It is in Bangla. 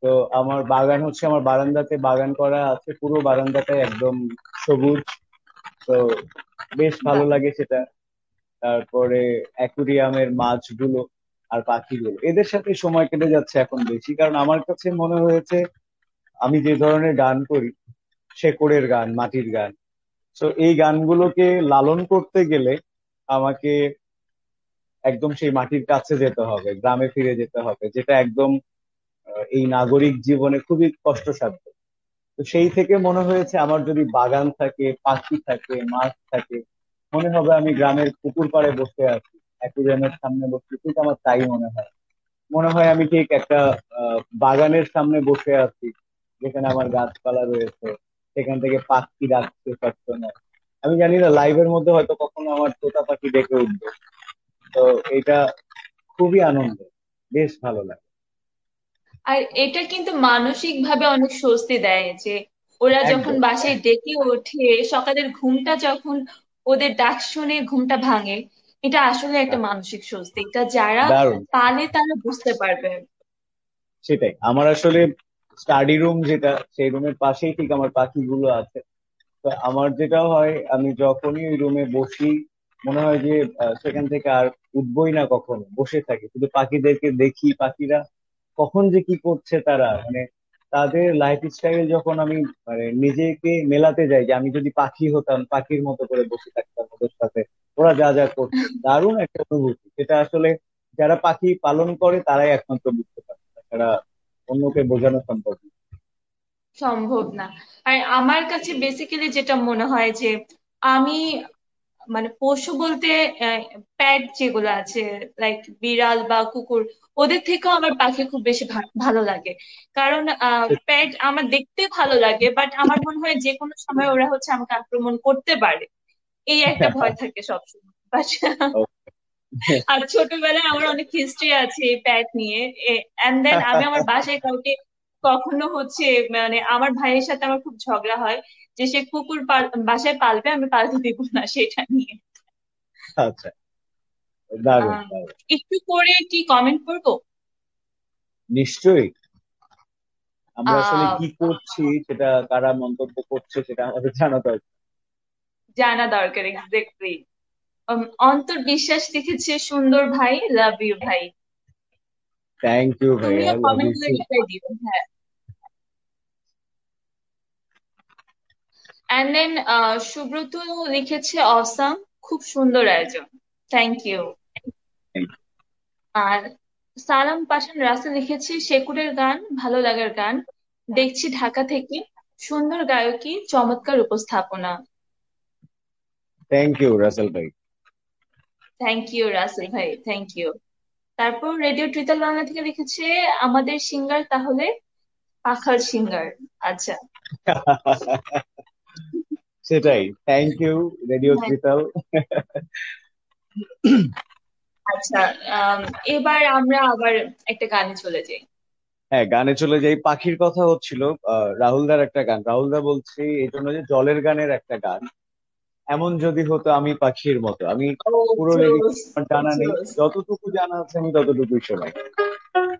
তো আমার বাগান হচ্ছে, আমার বারান্দাতে বাগান করা আছে, পুরো বারান্দাটাই একদম সবুজ। তো বেশ ভালো বাহ। লাগে সেটা। তারপরে অ্যাকুরিয়ামের মাছগুলো আর পাখিগুলো, এদের সাথে সময় কেটে যাচ্ছে এখন বেশি, কারণ আমার কাছে মনে হয়েছে আমি যে ধরনের গান করি, শেকড়ের গান, মাটির গান, তো এই গানগুলোকে লালন করতে গেলে আমাকে একদম সেই মাটির কাছে যেতে হবে, গ্রামে ফিরে যেতে হবে, যেটা একদম এই নাগরিক জীবনে খুবই কষ্টসাধ্য। তো সেই থেকে মনে হয়েছে আমার যদি বাগান থাকে, পাখি থাকে, মাছ থাকে, মনে হবে আমি গ্রামের পুকুর পাড়ে বসে আছি, অ্যাকুরিয়ামের সামনে বসে, ঠিক আমার তাই মনে হয়। মনে হয় আমি ঠিক একটা বাগানের সামনে বসে আছি, যেখানে আমার গাছপালা রয়েছে, সেখান থেকে পাখি ডাকছে সবসময়। আমি জানি না লাইভের মধ্যে হয়তো কখনো আমার তোতা পাখি ডেকে উঠবে। তো এটা খুবই আনন্দ, বেশ ভালো লাগে। আর এটা কিন্তু মানসিক ভাবে অনেক স্বস্তি দেয় যে ওরা যখন একদম বাসায় ডেকে ওঠে, সকালের ঘুমটা যখন ওদের ডাক শুনে ঘুমটা ভাঙে, এটা আসলে একটা মানসিক স্বস্তি। এটা যারা দারুণ। পালে তারা বুঝতে পারবে। সেটাই, আমার আসলে স্টাডি রুম যেটা, সেই রুমের পাশেই ঠিক আমার পাখিগুলো আছে। তো আমার যেটা হয়, আমি যখনই ওই রুমে বসি, মনে হয় যে সেখান থেকে আর উঠবই না, কখনো বসে থাকি শুধু পাখিদেরকে দেখি, পাখিরা কখন যে কি করছে, তারা মানে তাদের লাইফ স্টাইল যখন আমি মানে নিজেকে মেলাতে যাই, যে আমি যদি পাখি হতাম, পাখির মতো করে বসে থাকতাম ওদের সাথে, ওরা যা যা করছে, দারুণ একটা অনুভূতি, যেটা আসলে যারা পাখি পালন করে তারাই একমাত্র বুঝতে পারে, তাছাড়া অন্যকে বোঝানো সম্ভব না। সম্ভব না। আর আমার কাছে বেসিক্যালি যেটা মনে হয় যে আমি মানে পশু বলতে প্যাট যেগুলো আছে, লাইক বিড়াল বা কুকুর, ওদের থেকেও আমার পাখি খুব বেশি ভালো লাগে। কারণ প্যাট আমার দেখতে ভালো লাগে, বাট আমার মনে হয় যে কোনো সময় ওরা হচ্ছে আমাকে আক্রমণ করতে পারে, এই একটা ভয় থাকে সবসময়। বাট আর ছোটবেলায় আমার অনেক হিস্ট্রি আছে এই প্যাট নিয়ে। এন্ড দেন আমি আমার বাসায় কাউকে কখনো হচ্ছে, মানে আমার ভাইয়ের সাথে আমার খুব ঝগড়া হয় যে সে কুকুর বাসায় পালবে, আমি পালতে দিব না সেটা নিয়ে। আচ্ছা, দারুণ আম, দারুণ। একটু করে কি কমেন্ট করবো? নিশ্চয়ই। আমরা আসলে আহ কি করছি, সেটা কারা মন্তব্য করছে, সেটা আমাদের জানা দরকার। জানা দরকার, এক্স্যাক্টলি। অন্তর বিশ্বাস লিখেছে, সুন্দর ভাই, লাভ ইউ ভাই। থ্যাংক ইউ তুমিও ভাইয়া, লাভ কমেন্ট ইউ গুলো টু। রিপ্লাই দিও, হ্যাঁ। এন্ড দেন সুব্রত লিখেছে, অসাম, খুব সুন্দর আয়োজন, থ্যাংক ইউ। আর সালাম পাশান রাসেল লিখেছে, শেকুরের গান, ভালো লাগার গান, দেখছি ঢাকা থেকে, সুন্দর গায়কী, চমৎকার উপস্থাপনা। থ্যাংক ইউ রাসেল ভাই। থ্যাংক ইউ রাসেল ভাই, থ্যাংক ইউ। তারপর রেডিও ট্রিটল বাংলা থেকে লিখেছে, আমাদের সিঙ্গার তাহলে পাখাল সিঙ্গার। আচ্ছা। সেটাই, থ্যাংক ইউ রেডিও হ্যাঁ। ত্রিতাল। আচ্ছা। আম, এবার আমরা আবার একটা গানে চলে যাই। হ্যাঁ, গানে চলে যাই। পাখির কথা হচ্ছিল, রাহুল দার একটা গান, রাহুল দা বলছি এই জন্য যে জলের গানের একটা গান, এমন যদি হতো আমি পাখির মতো। আমি ও, পুরো লিরিক্স জোস, আমার জানা নেই, জোস। যতটুকু জানা আছে আমি ততটুকুই শোনাই।